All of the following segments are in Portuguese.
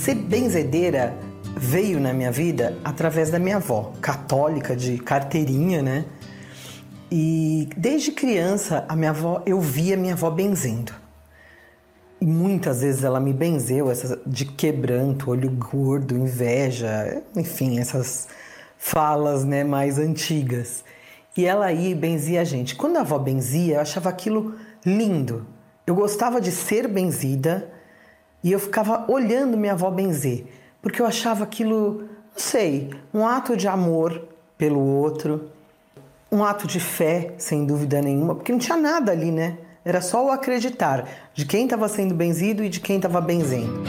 Ser benzedeira veio na minha vida através da minha avó, católica de carteirinha, né? E desde criança, eu via minha avó benzendo. E muitas vezes ela me benzeu, essas de quebranto, olho gordo, inveja, enfim, essas falas, né, mais antigas. E ela aí benzia a gente. Quando a avó benzia, eu achava aquilo lindo. Eu gostava de ser benzida e eu ficava olhando minha avó benzer, porque eu achava aquilo, não sei, um ato de amor pelo outro, um ato de fé, sem dúvida nenhuma, porque não tinha nada ali, né? Era só o acreditar de quem estava sendo benzido e de quem estava benzendo.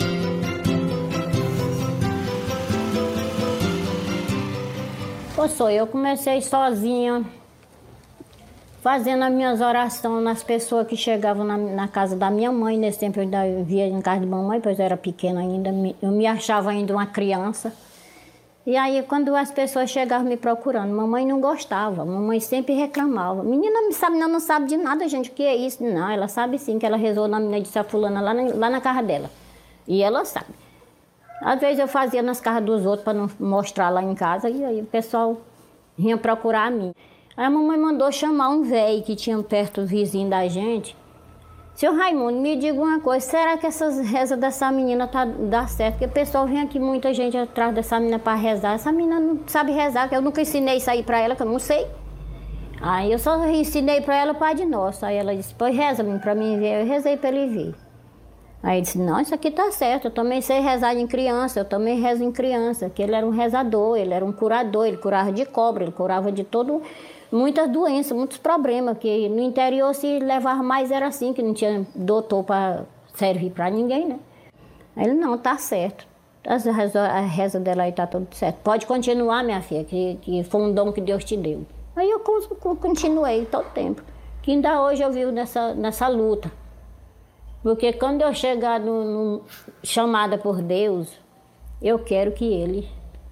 Eu comecei sozinha, fazendo as minhas orações nas pessoas que chegavam na casa da minha mãe. Nesse tempo eu ainda vivia em casa de mamãe, pois eu era pequena ainda, eu me achava ainda uma criança. E aí, quando as pessoas chegavam me procurando, mamãe não gostava, mamãe sempre reclamava. Menina não sabe de nada, gente, o que é isso? Não, ela sabe sim, que ela rezou na menina de fulana lá na casa dela. E ela sabe. Às vezes eu fazia nas casas dos outros para não mostrar lá em casa, e aí o pessoal vinha procurar a mim. Aí a mamãe mandou chamar um velho que tinha perto, vizinho da gente. Seu Raimundo, me diga uma coisa, será que essas rezas dessa menina dá certo? Porque o pessoal vem aqui, muita gente atrás dessa menina para rezar. Essa menina não sabe rezar, que eu nunca ensinei isso aí para ela, que eu não sei. Aí eu só ensinei para ela o Pai Nosso. Aí ela disse, pois reza para mim ver. Eu rezei para ele ver. Aí ele disse, não, isso aqui tá certo, eu também sei rezar em criança, eu também rezo em criança. Que ele era um rezador, ele era um curador, ele curava de cobra, ele curava de muitas doenças, muitos problemas, que no interior se levava mais era assim, que não tinha doutor para servir para ninguém, né? Aí ele, não, tá certo. A reza dela aí tá tudo certo. Pode continuar, minha filha, que foi um dom que Deus te deu. Aí eu continuei todo o tempo. Que ainda hoje eu vivo nessa luta. Porque quando eu chegar chamada por Deus, eu quero que Ele...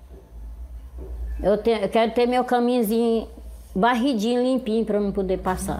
Eu quero ter meu caminhozinho barridinho, limpinho, para eu não poder passar.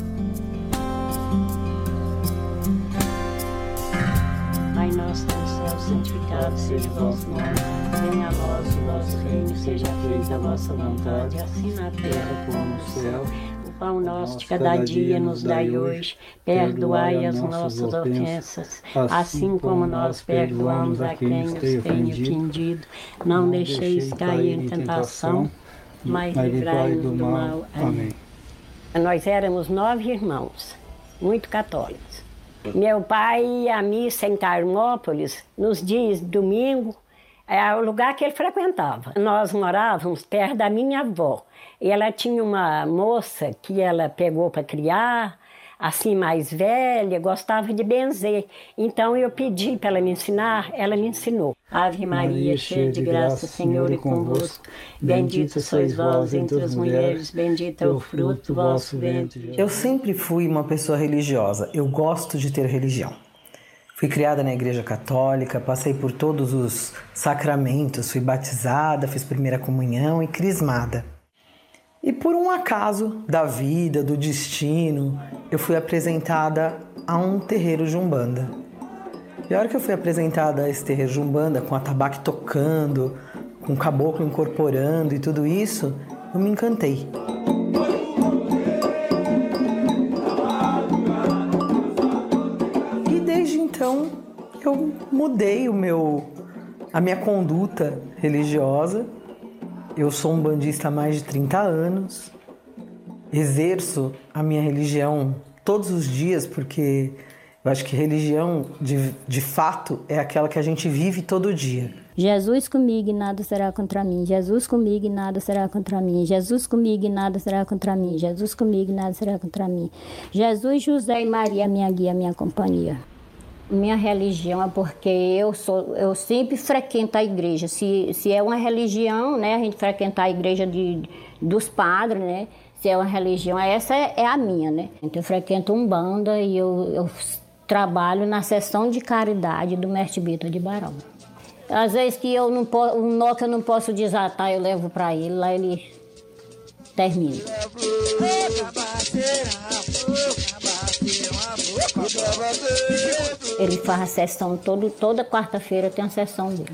Pai nosso do céu, santificado seja o vosso nome. Venha a nós o vosso reino, seja feita a vossa vontade, assim na terra como no céu. O pão nosso de cada dia nos dai hoje. Perdoai as nossas ofensas, assim como nós perdoamos a quem nos tem ofendido. Não deixeis cair em tentação, mas livrai-nos do mal. Amém. Nós éramos 9 irmãos, muito católicos. Meu pai ia à missa em Carmópolis, nos dias de domingo, é o lugar que ele frequentava. Nós morávamos perto da minha avó. E ela tinha uma moça que ela pegou para criar, assim mais velha, gostava de benzer. Então eu pedi para ela me ensinar, ela me ensinou. Ave Maria, cheia de graça, o Senhor é convosco. Bendita sois vós entre as mulheres, bendito é o fruto do vosso ventre. Eu sempre fui uma pessoa religiosa, eu gosto de ter religião. Fui criada na igreja católica, passei por todos os sacramentos, fui batizada, fiz primeira comunhão e crismada. E por um acaso da vida, do destino, eu fui apresentada a um terreiro de Umbanda. E a hora que eu fui apresentada a esse terreiro de Umbanda, com atabaque tocando, com o caboclo incorporando e tudo isso, eu me encantei. E desde então eu mudei a minha conduta religiosa. Eu sou um bandista há mais de 30 anos, exerço a minha religião todos os dias, porque eu acho que religião, de fato, é aquela que a gente vive todo dia. Jesus comigo e nada será contra mim, Jesus comigo e nada será contra mim, Jesus comigo e nada será contra mim, Jesus comigo e nada será contra mim. Jesus, José e Maria, minha guia, minha companhia. Minha religião é porque eu sempre frequento a igreja. Se é uma religião, né, a gente frequentar a igreja dos padres, né? Se é uma religião, essa é a minha, né? Então, eu frequento Umbanda e eu trabalho na seção de caridade do Mestre Bito de Barão. Às vezes que um nó que eu não posso desatar, eu levo para ele, lá ele termina. Ele faz a sessão toda quarta-feira tem a sessão dele.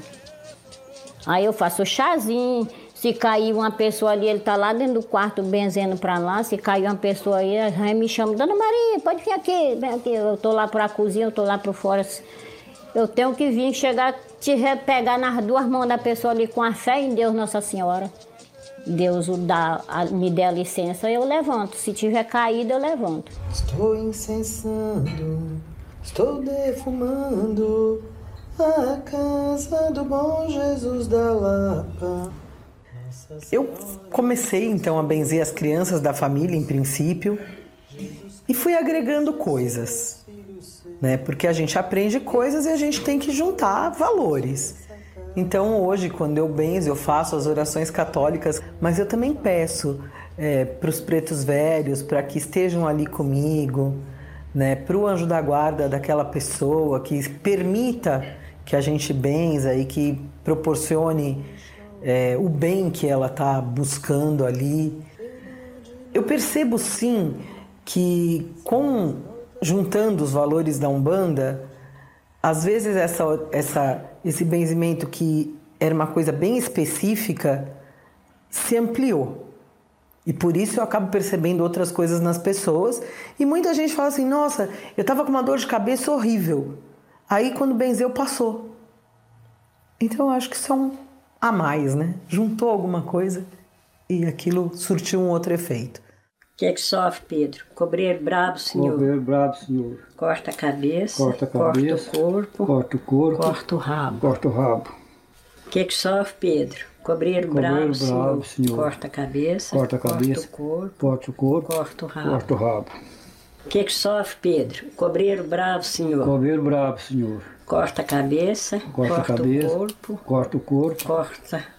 Aí eu faço o chazinho, se cair uma pessoa ali, ele tá lá dentro do quarto benzendo pra lá, se cair uma pessoa aí me chama, Dona Maria, pode vir aqui, vem aqui, eu tô lá pra cozinha, eu tô lá pro fora. Eu tenho que vir, chegar, pegar nas duas mãos da pessoa ali com a fé em Deus Nossa Senhora. Deus me dê a licença, eu levanto. Se tiver caído, eu levanto. Estou incensando, estou defumando a casa do bom Jesus da Lapa. Eu comecei então a benzer as crianças da família em princípio e fui agregando coisas, né? Porque a gente aprende coisas e a gente tem que juntar valores. Então hoje, quando eu benzo, eu faço as orações católicas, mas eu também peço para os pretos velhos, para que estejam ali comigo, né? Para o anjo da guarda daquela pessoa, que permita que a gente benza e que proporcione o bem que ela está buscando ali. Eu percebo sim que juntando os valores da Umbanda, às vezes esse benzimento que era uma coisa bem específica se ampliou. E por isso eu acabo percebendo outras coisas nas pessoas. E muita gente fala assim, nossa, eu estava com uma dor de cabeça horrível. Aí quando benzeu, passou. Então eu acho que isso é um a mais, né? Juntou alguma coisa e aquilo surtiu um outro efeito. O que é que sofre, Pedro? Cobreiro brabo, senhor. Cobreiro brabo, senhor. Corta a cabeça. Corta a cabeça. Corta o corpo. Corta o corpo. Corta o rabo. Corta o rabo. O que é que sofre, Pedro? Cobreiro brabo, senhor. Corta a cabeça. Corta a cabeça. Corta o corpo. Corta o corpo. Corta o rabo. Corta o rabo. O que é que sofre, Pedro? Cobreiro bravo, senhor. Cobreiro brabo, senhor. Corta a cabeça. Corta a cabeça. O corpo. Corta o corpo. Corta